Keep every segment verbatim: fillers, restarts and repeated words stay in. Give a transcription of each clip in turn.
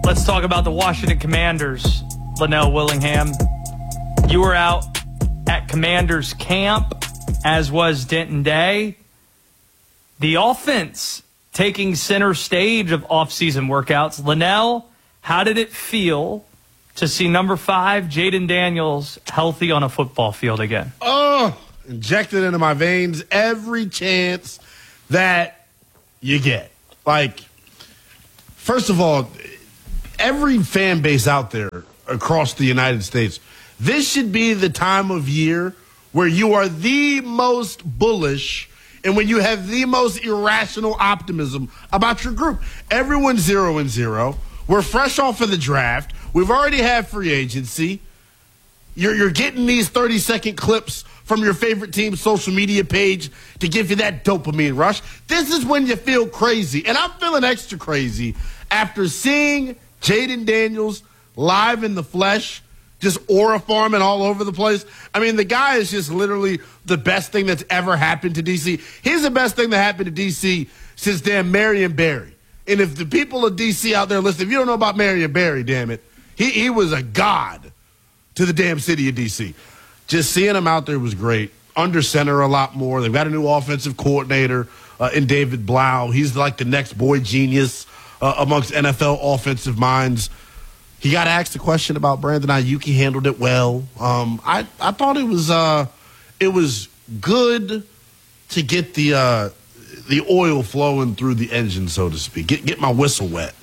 Let's talk about the Washington Commanders, Linnell Willingham. You were out at Commanders camp, as was Denton Day. The offense taking center stage of off-season workouts. Linnell, how did it feel to see number five, Jayden Daniels, healthy on a football field again? Oh, injected into my veins every chance that you get. Like, first of all, every fan base out there across the United States, this should be the time of year where you are the most bullish and when you have the most irrational optimism about your group. Everyone's zero and zero. We're fresh off of the draft. We've already had free agency. You're, you're getting these thirty-second clips from your favorite team's social media page to give you that dopamine rush. This is when you feel crazy. And I'm feeling extra crazy after seeing Jayden Daniels live in the flesh, just aura farming all over the place. I mean, the guy is just literally the best thing that's ever happened to D C. He's the best thing that happened to D C since damn Marion Barry. And if the people of D C out there listen, if you don't know about Marion Barry, damn it, he, he was a god to the damn city of D C. Just seeing him out there was great. Under center a lot more. They've got a new offensive coordinator uh, in David Blau. He's like the next boy genius uh, amongst N F L offensive minds. He got asked a question about Brandon Ayuk. He handled it well. Um, I, I thought it was uh, it was good to get the uh, the oil flowing through the engine, so to speak. Get get my whistle wet.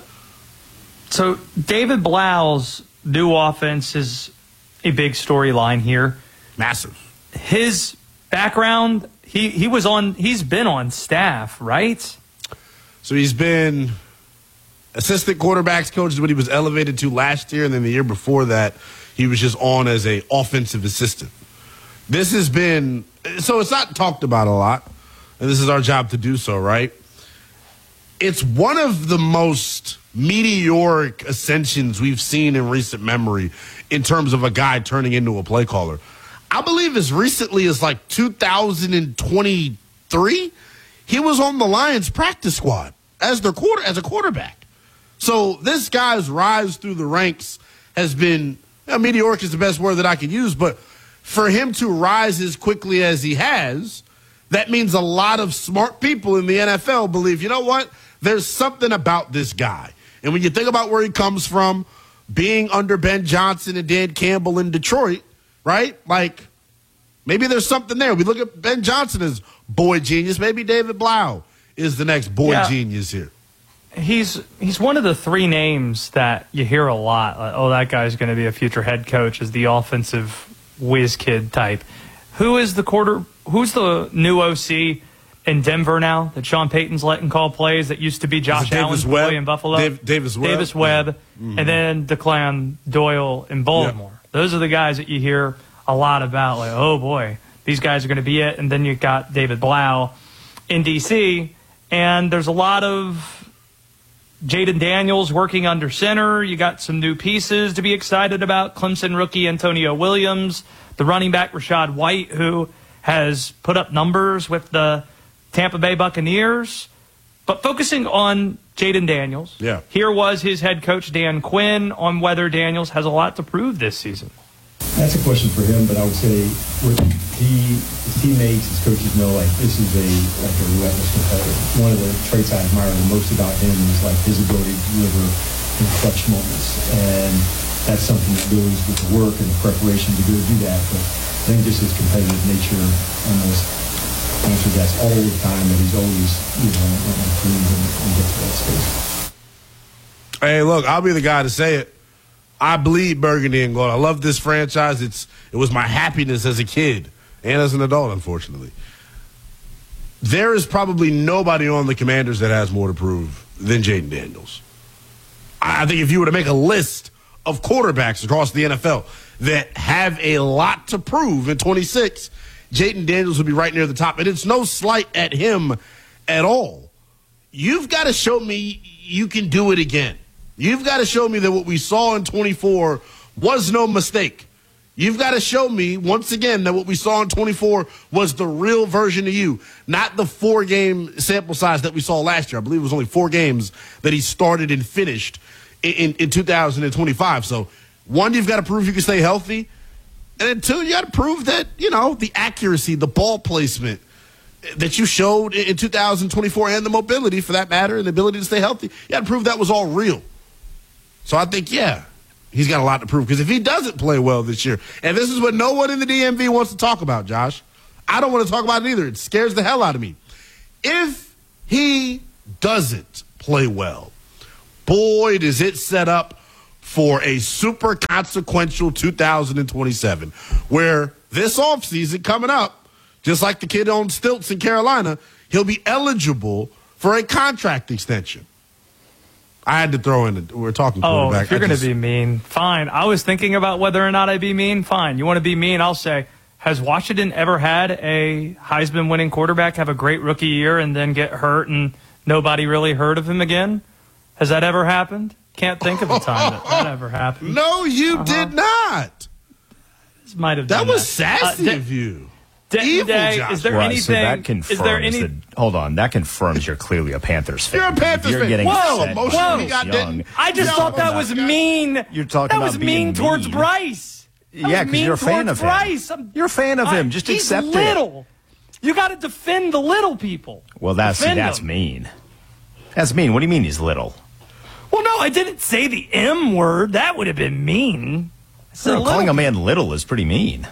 So David Blau's new offense is a big storyline here. Massive. His background, he, he was on, he's been on staff, right? So he's been assistant quarterbacks coach is what he was elevated to last year, and then the year before that, he was just on as a offensive assistant. This has been, so it's not talked about a lot, and this is our job to do so, right? It's one of the most meteoric ascensions we've seen in recent memory in terms of a guy turning into a play caller. I believe as recently as like two thousand twenty-three, he was on the Lions practice squad as their quarter as a quarterback. So this guy's rise through the ranks has been, you know, meteoric is the best word that I could use, but for him to rise as quickly as he has, that means a lot of smart people in the N F L believe, you know what, there's something about this guy. And when you think about where he comes from, being under Ben Johnson and Dan Campbell in Detroit, right? Like, maybe there's something there. We look at Ben Johnson as boy genius. Maybe David Blau is the next boy yeah. genius here. He's he's one of the three names that you hear a lot. Like, oh, that guy's going to be a future head coach, as the offensive whiz kid type. Who is the quarter? Who's the new O C in Denver now that Sean Payton's letting call plays? That used to be Josh Allen's boy in Buffalo. Dave, Davis Webb. Davis Webb, yeah. mm-hmm. and then Declan Doyle in Baltimore. Yeah. Those are the guys that you hear a lot about. Like, oh boy, these guys are going to be it. And then you got David Blau in D C, and there's a lot of Jayden Daniels working under center. You got some new pieces to be excited about. Clemson rookie Antonio Williams, the running back Rachaad White, who has put up numbers with the Tampa Bay Buccaneers. But focusing on Jayden Daniels, yeah. here was his head coach Dan Quinn on whether Daniels has a lot to prove this season. That's a question for him, but I would say what he, his teammates, his coaches know, like, this is a like a relentless competitor. One of the traits I admire the most about him is like his ability to deliver in clutch moments, and that's something that goes with the work and the preparation to go do that. But I think just his competitive nature almost answers that all the time, that he's always, you know, improves and, and gets to that space. Hey, look, I'll be the guy to say it. I bleed burgundy and gold. I love this franchise. It's it was my happiness as a kid and as an adult, unfortunately. There is probably nobody on the Commanders that has more to prove than Jayden Daniels. I think if you were to make a list of quarterbacks across the N F L that have a lot to prove in twenty-six, Jayden Daniels would be right near the top. And it's no slight at him at all. You've got to show me you can do it again. You've got to show me that what we saw in twenty-four was no mistake. You've got to show me, once again, that what we saw in twenty-four was the real version of you, not the four-game sample size that we saw last year. I believe it was only four games that he started and finished in, in two thousand twenty-five. So, one, you've got to prove you can stay healthy. And then, two, you got to prove that, you know, the accuracy, the ball placement that you showed in two thousand twenty-four and the mobility, for that matter, and the ability to stay healthy, you got to prove that was all real. So I think, yeah, he's got a lot to prove. Because if he doesn't play well this year, and this is what no one in the D M V wants to talk about, Josh, I don't want to talk about it either. It scares the hell out of me. If he doesn't play well, boy, does it set up for a super consequential two thousand twenty-seven, where this offseason coming up, just like the kid on stilts in Carolina, he'll be eligible for a contract extension. I had to throw in, the, we're talking quarterback. Oh, if you're going to be mean, fine. I was thinking about whether or not I'd be mean, fine. You want to be mean, I'll say, has Washington ever had a Heisman-winning quarterback have a great rookie year and then get hurt and nobody really heard of him again? Has that ever happened? Can't think of a time that that ever happened. No, you uh-huh. did not. This might have that done was that. sassy uh, of you. Day, day, is there right, anything? So that confirms is there any? that, hold on, that confirms you're clearly a Panthers fan. You're a Panthers you're fan. Getting Whoa, upset whoa, by he got Young. didn't. I just Yeah, thought that oh was my mean. You're talking that about was being mean towards mean. Bryce. That Yeah, was because you're a fan towards of him. Bryce. I'm, You're a fan of him. I, Just he's accept little. it. You got to defend the little people. Well, that's Defend that's them. mean. That's mean. What do you mean he's little? Well, no, I didn't say the M word. That would have been mean. I said No, little. calling a man little is pretty mean.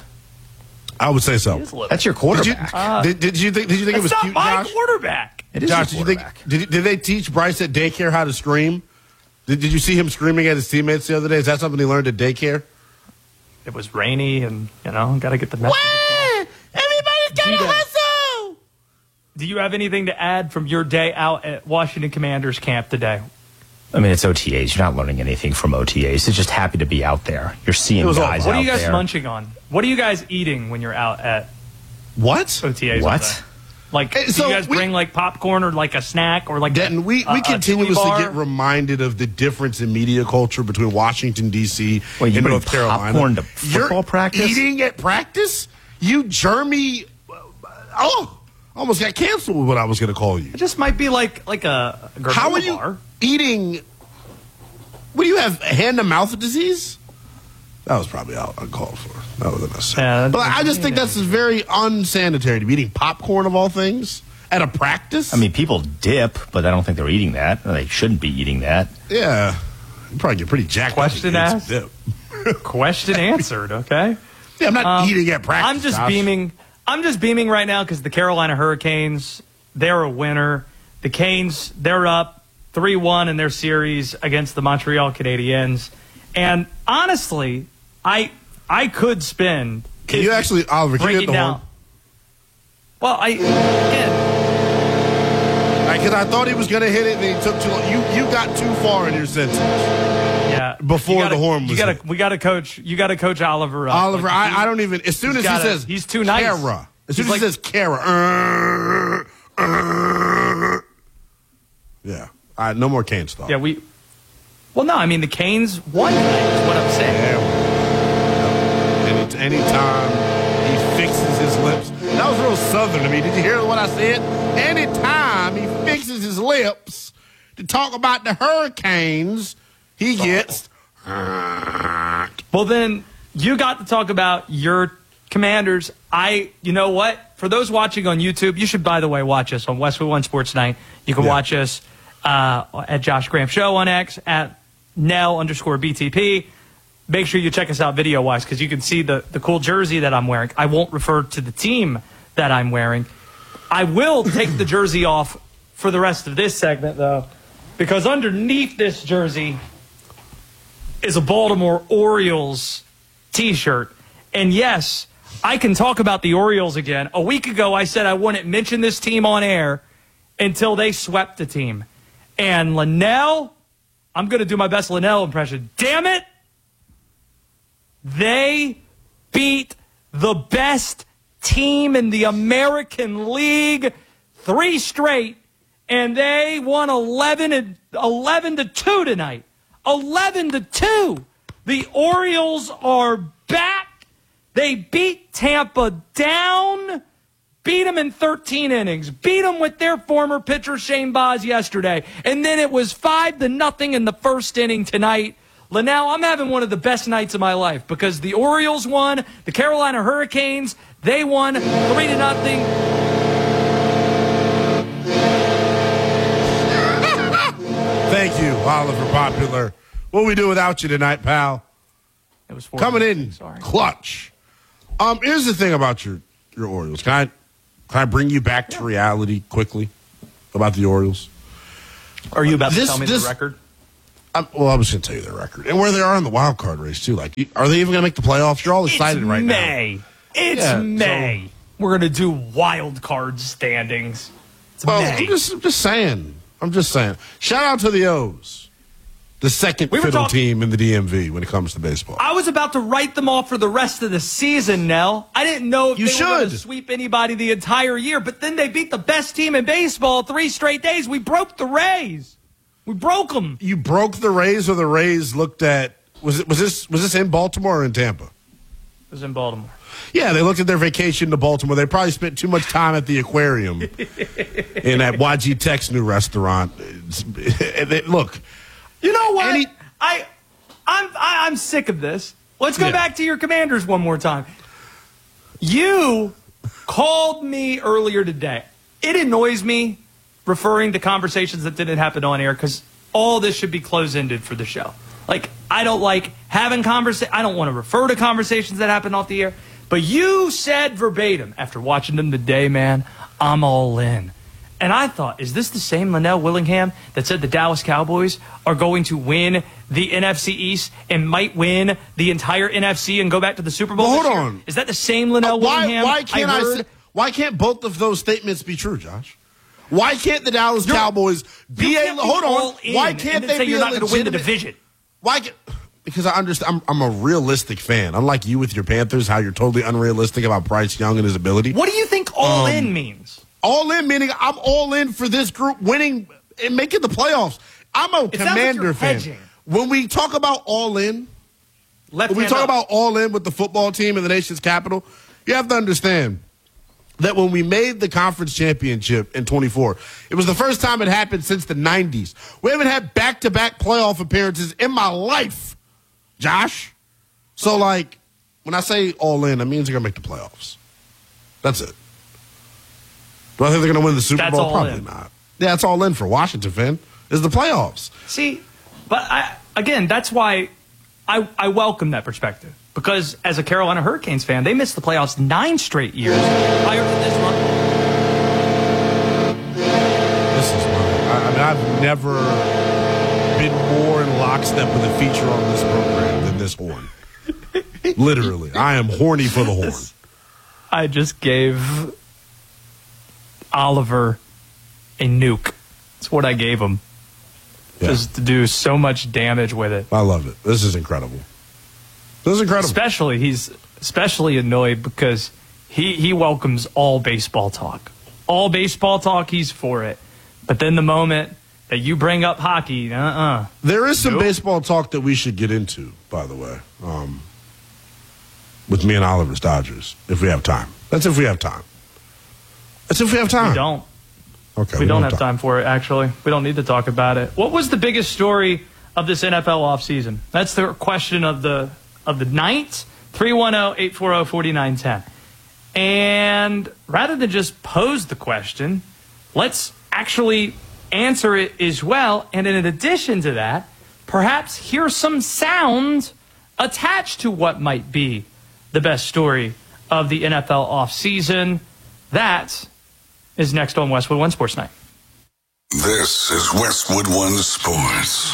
I would say so. He is little. That's your Did you, quarterback. Uh, did, did you think? Did you think it was That's not cute, my Josh? quarterback. it is Josh, your did you think? quarterback. Did, did they teach Bryce at daycare how to scream? Did, did you see him screaming at his teammates the other day? Is that something he learned at daycare? It was rainy, and you know, got to get the message. Everybody's got to hustle. Do you have anything to add from your day out at Washington Commanders camp today? I mean, it's O T As. You're not learning anything from O T As. It's just happy to be out there. You're seeing It was guys awesome. What out are you guys there. munching on? What are you guys eating when you're out at What? O T As? What? all day? Like, Hey, do so you guys we- bring like popcorn or like a snack or like Denton, a, we, a- we a continuously chewy bar? get reminded of the difference in media culture between Washington, D C Wait, you and bring North Carolina. popcorn to football You're practice? Eating at practice? You germy. Oh, almost got canceled with what I was going to call you. It just might be like like a, a granola How are you bar. eating? What do you have? Hand to mouth disease? That was probably out uncalled for. That was unnecessary. Yeah, but I just think that's very unsanitary to be eating popcorn of all things at a practice. I mean, people dip, but I don't think they're eating that. They shouldn't be eating that. yeah, you probably get pretty jacked. Question up asked. if you eat some dip. Question answered. Okay. Yeah, I'm not Um, eating at practice. I'm just Josh. beaming. I'm just beaming right now because the Carolina Hurricanes, they're a winner. The Canes, they're up three one in their series against the Montreal Canadiens. And honestly, I I could spend. Can you actually, Oliver? Can you hit breaking the down? horn? Well, I again, Because I thought he was going to hit it, and he took too long. You you got too far in your sentence. yeah. Before you gotta, the horn you was gotta, hit. we got to coach. You got to coach Oliver up. Oliver, Like, I, he- I don't even. As soon he's as gotta- he says, he's too nice. Kara, as soon He's as he like- says Kara, uh, uh, yeah, all right, no more cane stuff. Yeah, we. Well, no, I mean the Canes won tonight. Is what I'm saying. Any anytime he fixes his lips, that was real southern to me. Did you hear what I said? Anytime he fixes his lips to talk about the Hurricanes, he gets. Well, then you got to talk about your Commanders. I, you know what? For those watching on YouTube, you should, by the way, watch us on Westwood One Sports Night. You can Yeah. watch us uh, at Josh Graham Show on X, at Nell underscore B T P. Make sure you check us out video-wise because you can see the, the cool jersey that I'm wearing. I won't refer to the team that I'm wearing. I will take the jersey off for the rest of this segment, though, because underneath this jersey is a Baltimore Orioles t-shirt. And yes, I can talk about the Orioles again. A week ago, I said I wouldn't mention this team on air until they swept the team. And Linnell, I'm going to do my best Linnell impression. Damn it! They beat the best team in the American League three straight, and they won eleven and eleven to two tonight. eleven to two. The Orioles are back. They beat Tampa down beat them in thirteen innings, beat them with their former pitcher Shane Baz yesterday, and then it was five to nothing in the first inning tonight. Linnell, I'm having one of the best nights of my life because the Orioles won, the Carolina Hurricanes, they won three to nothing. Thank you, Oliver Popular. What we do without you tonight, pal? It was coming in Sorry. clutch. Um, here's the thing about your your Orioles. Can I can I bring you back to yeah. reality quickly about the Orioles? Are you about this, to tell me this, the record? I'm, well, I was going to tell you the record and where they are in the wild card race too. Like, are they even going to make the playoffs? You're all excited it's right May. now. It's yeah, May. So, We're going to do wild card standings. It's well, May. I'm just, I'm just saying. I'm just saying. Shout out to the O's. The second we fiddle talk- team in the D M V when it comes to baseball. I was about to write them off for the rest of the season, Nell. I didn't know if you they should. were going to sweep anybody the entire year, but then they beat the best team in baseball three straight days. We broke the Rays. We broke them. You broke the Rays, or the Rays looked at was it was this was this in Baltimore or in Tampa? It was in Baltimore. Yeah, they looked at their vacation to Baltimore. They probably spent too much time at the aquarium in that Y G Tech's new restaurant. Look, you know what? Any- I, I'm, I, I'm sick of this. Let's go yeah. back to your Commanders one more time. You called me earlier today. It annoys me referring to conversations that didn't happen on air because all this should be close-ended for the show. Like, I don't like having conversations. I don't want to refer to conversations that happened off the air. But you said verbatim, after watching them today, man, I'm all in. And I thought, is this the same Linnell Willingham that said the Dallas Cowboys are going to win the N F C East and might win the entire N F C and go back to the Super Bowl well, this hold year? on. Is that the same Linnell uh, why, Willingham? Why can't I, I, say, why can't both of those statements be true, Josh? Why can't the Dallas you're, Cowboys be a hold on? Why can't they say be you're a not going to win the legitimate- division? Why? Can, because I understand. I'm, I'm a realistic fan. Unlike you with your Panthers, how you're totally unrealistic about Bryce Young and his ability. What do you think all um, in means? All in meaning I'm all in for this group winning and making the playoffs. I'm a it Commander like fan. Hedging. When we talk about all in, Left when we talk up. about all in with the football team in the nation's capital, you have to understand that when we made the conference championship in twenty-four, it was the first time it happened since the nineties. We haven't had back-to-back playoff appearances in my life, Josh. So, like, when I say all in, that means they're going to make the playoffs. That's it. Do I think they're going to win the Super That's Bowl? all Probably in. not. Yeah, it's all in for Washington, fan. Is the playoffs. See, but I, again, that's why I, I welcome that perspective. Because as a Carolina Hurricanes fan, they missed the playoffs nine straight years prior to this run. This is mine. I, I mean, I've never been more in lockstep with a feature on this program than this horn. Literally. I am horny for the horn. I just gave Oliver a nuke. That's what I gave him. Yeah. Just to do so much damage with it. I love it. This is incredible. This is incredible. Especially, he's especially annoyed because he, he welcomes all baseball talk. All baseball talk, he's for it. But then the moment that you bring up hockey, uh-uh. There is some Nope. baseball talk that we should get into, by the way, um, with me and Oliver's Dodgers, if we have time. That's if we have time. That's if we have time. We don't. Okay, We, we don't have time for it, actually. We don't need to talk about it. What was the biggest story of this N F L offseason? That's the question of the of the night. three one zero, eight four zero, four nine one zero. And rather than just pose the question, let's actually answer it as well. And in addition to that, perhaps hear some sound attached to what might be the best story of the N F L offseason. That is next on Westwood One Sports Night. This is Westwood One Sports.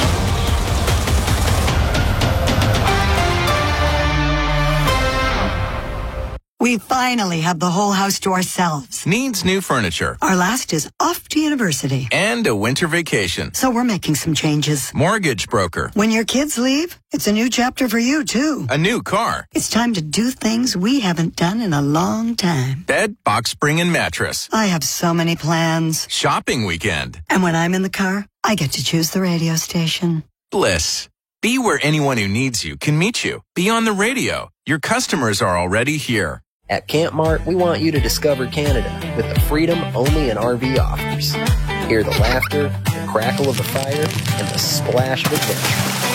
We finally have the whole house to ourselves. Needs new furniture. Our last is off to university. And a winter vacation. So we're making some changes. Mortgage broker. When your kids leave, it's a new chapter for you, too. A new car. It's time to do things we haven't done in a long time. Bed, box spring, and mattress. I have so many plans. Shopping weekend. And when I'm in the car, I get to choose the radio station. Bliss. Be where anyone who needs you can meet you. Be on the radio. Your customers are already here. At Camp Mart, we want you to discover Canada with the freedom only an R V offers. Hear the laughter, the crackle of the fire, and the splash of adventure.